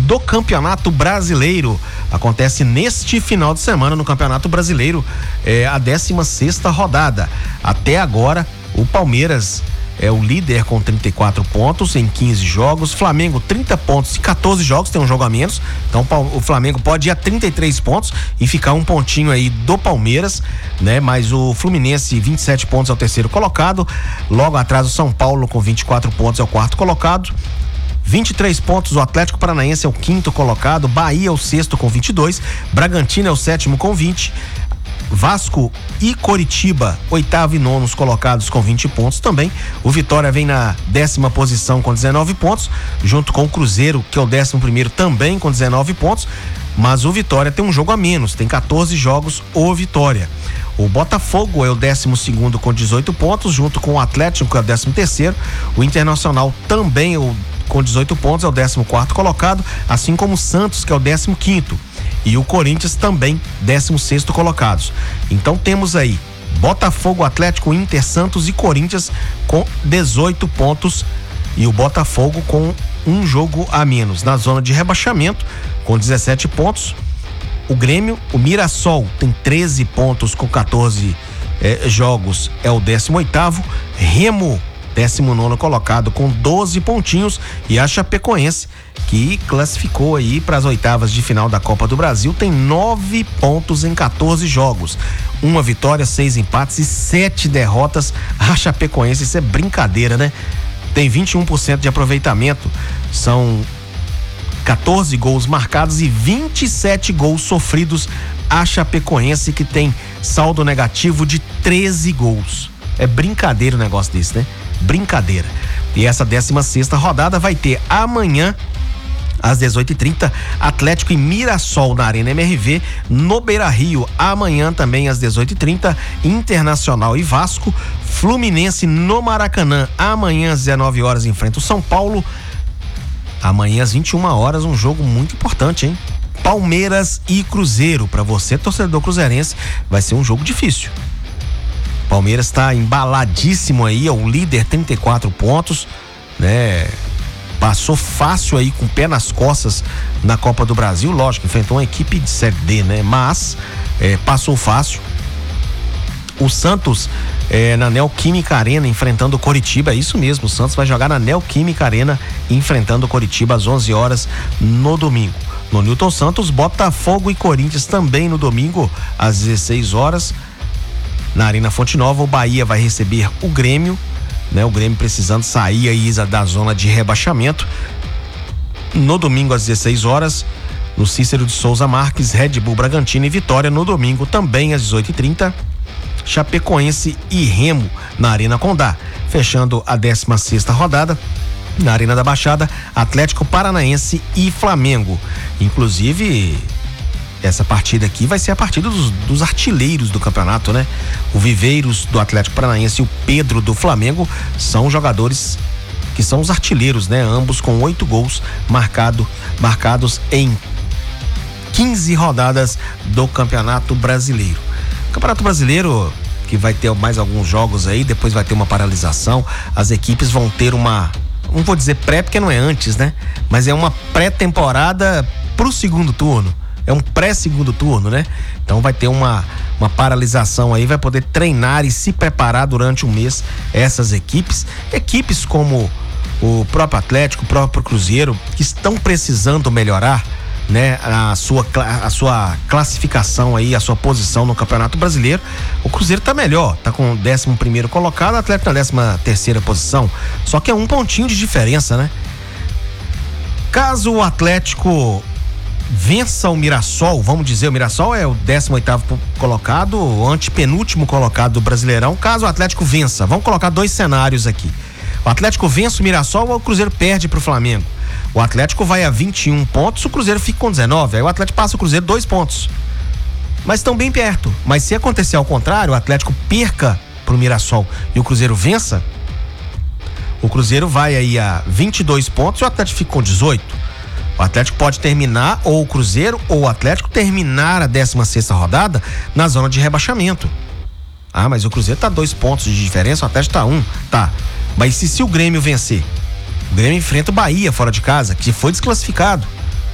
do Campeonato Brasileiro. Acontece neste final de semana no Campeonato Brasileiro, a 16ª rodada. Até agora, o Palmeiras é o líder com 34 pontos em 15 jogos. Flamengo 30 pontos em 14 jogos, tem um jogo a menos. Então o Flamengo pode ir a 33 pontos e ficar um pontinho aí do Palmeiras, né? Mas o Fluminense 27 pontos é o terceiro colocado. Logo atrás o São Paulo com 24 pontos é o quarto colocado. 23 pontos, o Atlético Paranaense é o quinto colocado. Bahia é o sexto com 22. Bragantino é o sétimo com 20. Vasco e Coritiba, oitavo e nonos colocados com 20 pontos também. O Vitória vem na 10ª posição com 19 pontos, junto com o Cruzeiro, que é o 11º também com 19 pontos. Mas o Vitória tem um jogo a menos, tem 14 jogos o Vitória. O Botafogo é o 12º com 18 pontos, junto com o Atlético, que é o 13º. O Internacional também com 18 pontos, é o 14º colocado, assim como o Santos, que é o 15º. E o Corinthians também 16º colocados. Então temos aí Botafogo, Atlético, Inter, Santos e Corinthians com 18 pontos e o Botafogo com um jogo a menos. Na zona de rebaixamento com 17 pontos, o Grêmio, o Mirassol tem 13 pontos com 14 jogos, é o 18º. Remo, 19º colocado com 12 pontinhos, e a Chapecoense, que classificou aí para as oitavas de final da Copa do Brasil, tem 9 pontos em 14 jogos, uma vitória, 6 empates e 7 derrotas. A Chapecoense, isso é brincadeira, né? Tem 21% de aproveitamento, são 14 gols marcados e 27 gols sofridos. A Chapecoense, que tem saldo negativo de 13 gols. É brincadeira o negócio desse, né? Brincadeira. E essa 16ª rodada vai ter amanhã às 18h30, Atlético e Mirassol na Arena MRV. No Beira-Rio, amanhã também às 18h30, Internacional e Vasco. Fluminense no Maracanã, amanhã às 19 horas enfrenta o São Paulo. Amanhã às 21 horas, um jogo muito importante, hein? Palmeiras e Cruzeiro. Para você, torcedor cruzeirense, vai ser um jogo difícil. Palmeiras está embaladíssimo aí, é o líder, 34 pontos, né? Passou fácil aí, com o pé nas costas na Copa do Brasil, lógico, enfrentou uma equipe de Série D, né? Mas passou fácil. O Santos na Neoquímica Arena enfrentando o Coritiba, é isso mesmo, o Santos vai jogar na Neoquímica Arena enfrentando o Coritiba às 11 horas no domingo. No Newton Santos, Botafogo e Corinthians também no domingo às 16 horas. Na Arena Fonte Nova, o Bahia vai receber o Grêmio, né? O Grêmio precisando sair aí da zona de rebaixamento. No domingo às 16 horas, no Cícero de Souza Marques, Red Bull Bragantino e Vitória. No domingo também às 18h30, Chapecoense e Remo na Arena Condá. Fechando a 16ª rodada, na Arena da Baixada, Atlético Paranaense e Flamengo. Inclusive, essa partida aqui vai ser a partida dos artilheiros do campeonato, né? O Viveiros do Atlético Paranaense e o Pedro do Flamengo são jogadores que são os artilheiros, né? Ambos com 8 gols marcados em 15 rodadas do Campeonato Brasileiro. Campeonato Brasileiro que vai ter mais alguns jogos aí, depois vai ter uma paralisação. As equipes vão ter não vou dizer pré porque não é antes, né? Mas é uma pré-temporada pro segundo turno. É um pré-segundo turno, né? Então vai ter uma paralisação aí, vai poder treinar e se preparar durante um mês essas equipes. Equipes como o próprio Atlético, o próprio Cruzeiro, que estão precisando melhorar, né? A sua classificação aí, a sua posição no Campeonato Brasileiro. O Cruzeiro tá melhor, tá com o 11º colocado, o Atlético na 13ª posição. Só que é um pontinho de diferença, né? Caso o Atlético vença o Mirassol, vamos dizer, o Mirassol é o 18º colocado, o antepenúltimo colocado do Brasileirão. Caso o Atlético vença, vamos colocar 2 cenários aqui. O Atlético vence o Mirassol ou o Cruzeiro perde pro Flamengo? O Atlético vai a 21 pontos, o Cruzeiro fica com 19, aí o Atlético passa o Cruzeiro 2 pontos. Mas estão bem perto. Mas se acontecer ao contrário, o Atlético perca pro Mirassol e o Cruzeiro vença, o Cruzeiro vai aí a 22 pontos e o Atlético fica com 18. O Atlético pode terminar, ou o Cruzeiro ou o Atlético terminar a 16ª rodada na zona de rebaixamento. Ah, mas o Cruzeiro tá 2 pontos de diferença, o Atlético tá 1. Tá. Mas se o Grêmio vencer, o Grêmio enfrenta o Bahia fora de casa, que foi desclassificado.